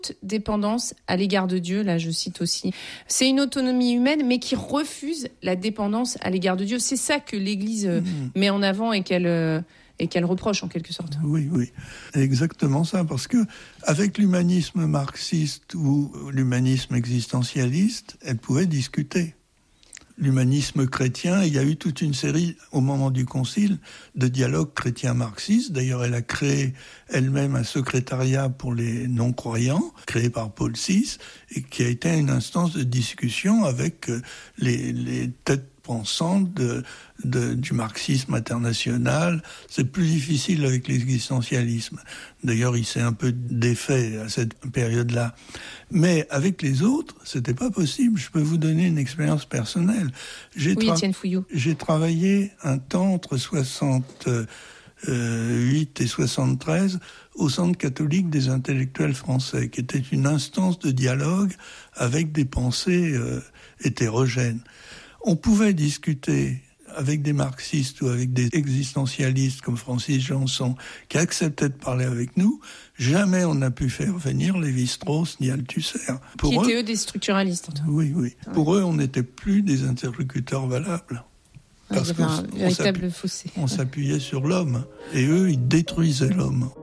dépendance à l'égard de Dieu, là je cite aussi, c'est une autonomie humaine mais qui refuse la dépendance à l'égard de Dieu. C'est ça que l'Église met en avant et qu'elle reproche en quelque sorte. Oui, exactement ça, parce que avec l'humanisme marxiste ou l'humanisme existentialiste, elle pouvait discuter. L'humanisme chrétien, il y a eu toute une série, au moment du concile, de dialogues chrétiens-marxistes. D'ailleurs, elle a créé elle-même un secrétariat pour les non-croyants, créé par Paul VI, et qui a été une instance de discussion avec les têtes pensantes du marxisme international. C'est plus difficile avec l'existentialisme. D'ailleurs, il s'est un peu défait à cette période-là. Mais avec les autres, c'était pas possible. Je peux vous donner une expérience personnelle. Étienne Fouillou. J'ai travaillé un temps entre 68 et 73 au Centre catholique des intellectuels français, qui était une instance de dialogue avec des pensées hétérogènes. On pouvait discuter avec des marxistes ou avec des existentialistes comme Francis Janson, qui acceptaient de parler avec nous. Jamais on n'a pu faire venir Lévi-Strauss ni Althusser. Qui étaient eux des structuralistes. Oui. Ouais. Pour eux, on n'était plus des interlocuteurs valables. Parce il y avait un véritable fossé. On s'appuyait sur l'homme, et eux, ils détruisaient l'homme.